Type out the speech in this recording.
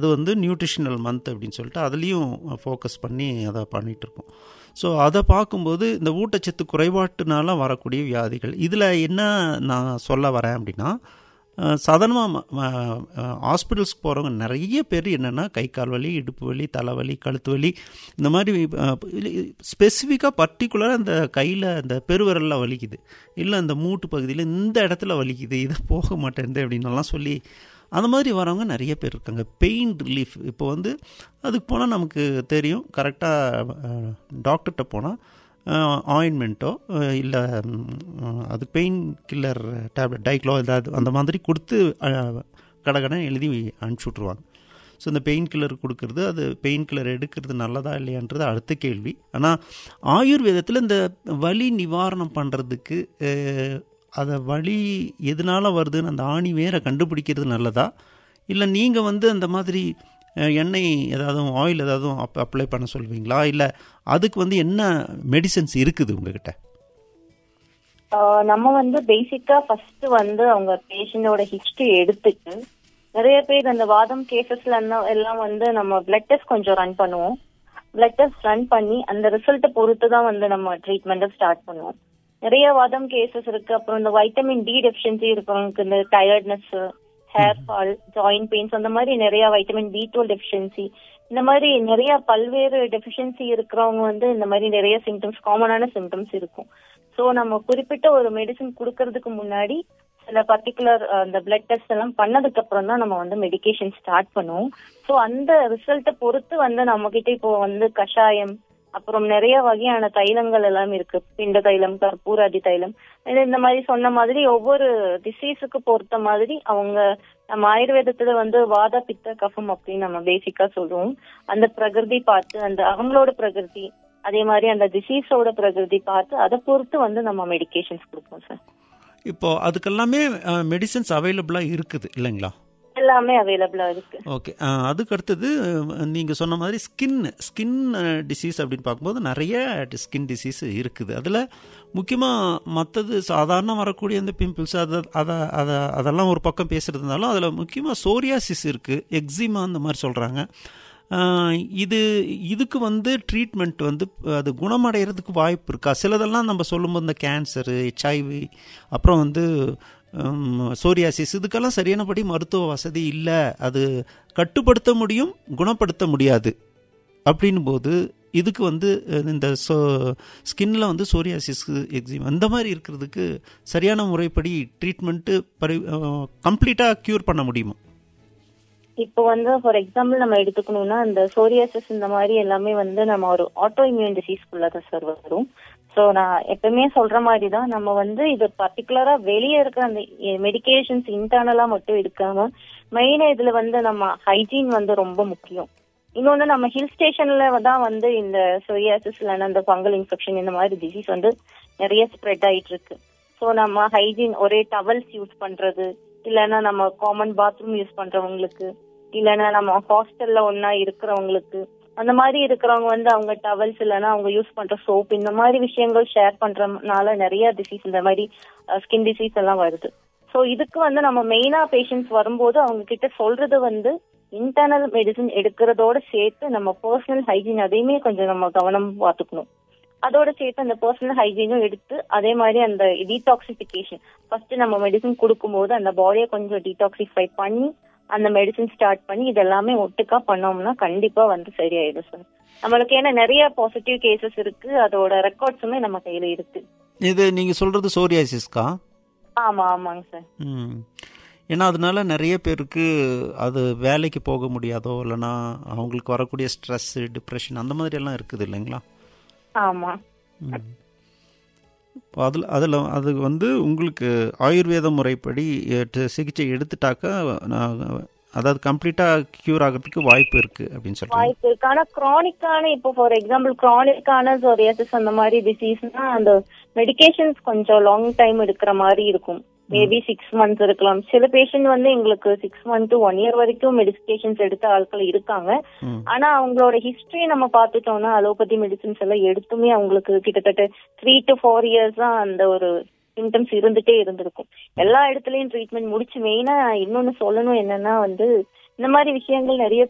அது வந்து nutritional month அப்படின்னு சொல்லிட்டு அதுலேயும் ஃபோக்கஸ் பண்ணி அதை பண்ணிகிட்ருக்கோம். ஸோ அதை பார்க்கும்போது இந்த ஊட்டச்சத்து குறைபாட்டுனால வரக்கூடிய வியாதிகள் இதில் என்ன நான் சொல்ல வரேன் அப்படின்னா, சாதாரணமாக ஹாஸ்பிட்டல்ஸ்க்கு போகிறவங்க நிறைய பேர் என்னென்னா கை கால் வலி, இடுப்பு வலி, தலைவலி, கழுத்து வலி, இந்த மாதிரி ஸ்பெசிஃபிக்காக பர்டிகுலராக இந்த கையில் இந்த பெருவிரலில் வலிக்குது, இல்லை இந்த மூட்டு பகுதியில் இந்த இடத்துல வலிக்குது, இது போக மாட்டேங்குது அப்படின்னலாம் சொல்லி அந்த மாதிரி வரவங்க நிறைய பேர் இருக்காங்க. பெயின் ரிலீஃப் இப்போ வந்து அதுக்கு போனால் நமக்கு தெரியும், கரெக்டாக டாக்டர்கிட்ட போனால் ஆயின்மெண்ட்டோ இல்லை அது பெயின் கில்லர் டேப்லெட் டைக்ளோ ஏதாவது அந்த மாதிரி கொடுத்து கடை எழுதி அனுப்பிச்சி விட்ருவாங்க. ஸோ இந்த பெயின் கில்லர் கொடுக்கறது, அது பெயின் கில்லர் எடுக்கிறது நல்லதா இல்லையான்றது அடுத்த கேள்வி. ஆனால் ஆயுர்வேதத்தில் இந்த வலி நிவாரணம் பண்ணுறதுக்கு அதை வலி எதனால் வருதுன்னு அந்த ஆணி வேற கண்டுபிடிக்கிறது நல்லதா, இல்லை நீங்கள் வந்து அந்த மாதிரி எண்ணெய் ஏதாவது ஆயில் ஏதாவது அப்ளை பண்ண சொல்வீங்களா, இல்லை அதுக்கு வந்து என்ன மெடிசன்ஸ் இருக்குது உங்ககிட்ட? நம்ம வந்து பேசிக்கா ஃபர்ஸ்ட் வந்து அவங்க பேஷண்டோட ஹிஸ்டரி எடுத்துட்டு, நிறைய பேர் அந்த வாதம் கேசஸ்ல எல்லாம் வந்து நம்ம பிளட் டெஸ்ட் கொஞ்சம் ரன் பண்ணுவோம். பிளட் டெஸ்ட் ரன் பண்ணி அந்த ரிசல்ட்டை பொறுத்து தான் வந்து நம்ம ட்ரீட்மெண்ட்டை ஸ்டார்ட் பண்ணுவோம். நிறைய வாதம் கேசஸ் இருக்கு. அப்புறம் இந்த வைட்டமின் டி டெஃபிஷியன்சி இருக்கிறவங்களுக்கு இந்த tiredness, hair fall, joint pains, அந்த மாதிரி நிறைய வைட்டமின் B12 டெஃபிஷியன்சி, இந்த மாதிரி நிறைய பல்வேறு டெஃபிஷியன்சி இருக்கிறவங்க வந்து இந்த மாதிரி நிறைய சிம்டம்ஸ், காமனான சிம்டம்ஸ் இருக்கும். ஸோ நம்ம குறிப்பிட்ட ஒரு மெடிசன் கொடுக்கறதுக்கு முன்னாடி சில பர்டிகுலர் அந்த பிளட் டெஸ்ட் எல்லாம் பண்ணதுக்கு அப்புறம் தான் நம்ம வந்து மெடிகேஷன் ஸ்டார்ட் பண்ணுவோம். ஸோ அந்த ரிசல்ட்டை பொறுத்து வந்து நம்ம கிட்ட இப்போ வந்து கஷாயம், அப்புறம் நிறைய வகையான தைலங்கள் எல்லாம் இருக்கு. பிண்ட தைலம், கற்பூராதி தைலம், இந்த மாதிரி சொன்ன மாதிரி ஒவ்வொரு டிசீஸுக்கு பொறுத்த மாதிரி அவங்க நம்ம ஆயுர்வேதத்துல வந்து வாத பித்த கஃபம் அப்படின்னு நம்ம பேசிக்கா சொல்லுவோம். அந்த பிரகிருதி பார்த்து, அந்த அவங்களோட பிரகிருதி, அதே மாதிரி அந்த டிசீஸோட பிரகிருதி பார்த்து அதை பொறுத்து வந்து நம்ம மெடிகேஷன்ஸ் கொடுப்போம் சார். இப்போ அதுக்கெல்லாமே மெடிசன்ஸ் அவைலபிளாக இருக்குது இல்லைங்களா? எல்லாமே அவைலபிளா இருக்கு. ஓகே. அதுக்கு அடுத்தது நீங்கள் சொன்ன மாதிரி ஸ்கின் டிசீஸ் அப்படின்னு பார்க்கும்போது நிறைய ஸ்கின் டிசீஸ் இருக்குது. அதில் முக்கியமாக மற்றது சாதாரண வரக்கூடிய அந்த பிம்பிள்ஸ் அதெல்லாம் ஒரு பக்கம் பேசுகிறதுனாலும் அதில் முக்கியமாக சோரியாசிஸ் இருக்குது, எக்ஸிமா அந்த மாதிரி சொல்கிறாங்க. இதுக்கு வந்து ட்ரீட்மெண்ட் வந்து அது குணமடைகிறதுக்கு வாய்ப்பு இருக்கா? சிலதெல்லாம் நம்ம சொல்லும்போது இந்த கேன்சரு, HIV, அப்புறம் வந்து சோரியாசிஸ், இதுக்கெல்லாம் சரியானபடி மருத்துவ வசதி இல்லை, அது கட்டுப்படுத்த முடியும், குணப்படுத்த முடியாது அப்படின் போது இதுக்கு வந்து இந்த ஸ்கின்ல வந்து சோரியாசிஸ், எக்ஸிமா அந்த மாதிரி இருக்கிறதுக்கு சரியான முறைப்படி ட்ரீட்மெண்ட்டு கம்ப்ளீட்டாக க்யூர் பண்ண முடியுமா? இப்போ வந்து ஃபார் எக்ஸாம்பிள் நம்ம எடுத்துக்கணும்னா இந்த சோரியாசிஸ் இந்த மாதிரி எல்லாமே வந்து நம்ம ஒரு ஆட்டோ இம்யூன் டிசீஸ்க்குள்ளதான் சார் வரும். ஸோ நான் எப்பவுமே சொல்ற மாதிரி தான் நம்ம வந்து இது பர்டிகுலரா வெளியே இருக்கிற அந்த மெடிகேஷன்ஸ் இன்டர்னலா மட்டும் எடுக்காம மெயினா இதுல வந்து நம்ம ஹைஜீன் வந்து ரொம்ப முக்கியம். இன்னொன்னு நம்ம ஹில் ஸ்டேஷன்ல தான் வந்து இந்த சோரியாசிஸ் இல்லைன்னா இந்த ஃபங்கல் இன்ஃபெக்ஷன் இந்த மாதிரி டிசீஸ் வந்து நிறைய ஸ்ப்ரெட் ஆயிட்டு இருக்கு. ஸோ நம்ம ஹைஜீன், ஒரே டவல்ஸ் யூஸ் பண்றது, இல்லைன்னா நம்ம காமன் பாத்ரூம் யூஸ் பண்றவங்களுக்கு, இல்லைன்னா நம்ம ஹாஸ்டல்ல ஒன்னா இருக்கிறவங்களுக்கு, அந்த மாதிரி இருக்கிறவங்க வந்து அவங்க டவல்ஸ் இல்லைன்னா அவங்க யூஸ் பண்ற சோப், இந்த மாதிரி விஷயங்கள் ஷேர் பண்றதுனால நிறைய டிசீஸ், இந்த மாதிரி ஸ்கின் டிசீஸ் எல்லாம் வருது. ஸோ இதுக்கு வந்து நம்ம மெயினா பேஷண்ட்ஸ் வரும்போது அவங்க கிட்ட சொல்றது வந்து இன்டர்னல் மெடிசன் எடுக்கிறதோட சேர்த்து நம்ம பர்சனல் ஹைஜீன் அதையுமே கொஞ்சம் நம்ம கவனம் பார்த்துக்கணும். அதோட சேர்த்து அந்த பர்சனல் ஹைஜீனும் எடுத்து அதே மாதிரி அந்த டீடாக்சிபிகேஷன் ஃபர்ஸ்ட் நம்ம மெடிசன் கொடுக்கும்போது அந்த பாடியை கொஞ்சம் டீடாக்சிஃபை பண்ணி அந்த மெடிசன் ஸ்டார்ட் பண்ணி இதெல்லாமே ஒட்டுக்கா பண்ணோம்னா கண்டிப்பா வந்து சரியாயிடும் சார். நம்மளுக்கு ஏன்னா நிறைய பாசிட்டிவ் கேசஸ் இருக்கு, அதோட ரெக்கார்ட்ஸுமே நம்ம கையில இருக்கு. இது நீங்க சொல்றது சோரியாசிஸ்கா? ஆமா, ஆமாங்க சார். ஏன்னா அதனால நிறைய பேருக்கு அது வேலைக்கு போக முடியாதோ இல்லைன்னா அவங்களுக்கு வரக்கூடிய ஸ்ட்ரெஸ், டிப்ரெஷன் அந்த மாதிரி எல்லாம் இருக்குது இல்லைங்களா? ஆமா. அதில் அது வந்து உங்களுக்கு ஆயுர்வேத முறைப்படி சிகிச்சை எடுத்துட்டாக்கா அதாவது கம்ப்ளீட்டா கியூர் ஆகிறதுக்கு வாய்ப்பு இருக்கு அப்படின்னு சொல்றீங்க? வாய்ப்பு இருக்கு. ஆனா கிரானிக்கான, இப்போ ஃபார் எக்ஸாம்பிள் கிரானிக்கான சோரியாசிஸ் அந்த மாதிரி டிசீஸ்னா அந்த மெடிகேஷன்ஸ் கொஞ்சம் லாங் டைம் எடுக்கிற மாதிரி இருக்கும். மேபி 6 months இருக்கலாம். சில பேஷண்ட் வந்து எங்களுக்கு 6 months to 1 year வரைக்கும் மெடிகேஷன்ஸ் எடுத்த ஆட்கள் இருக்காங்க. ஆனா அவங்களோட ஹிஸ்டரி நம்ம பார்த்துட்டோம்னா அலோபதி மெடிசின்ஸ் எல்லாம் எடுத்துமே அவங்களுக்கு கிட்டத்தட்ட 3 to 4 years தான் அந்த ஒரு சிம்டம்ஸ் இருந்துட்டே இருந்திருக்கும். எல்லா இடத்துலயும் ட்ரீட்மெண்ட் முடிச்சு மெயினா இன்னொன்னு சொல்லணும் என்னன்னா வந்து இந்த மாதிரி விஷயங்கள் நிறைய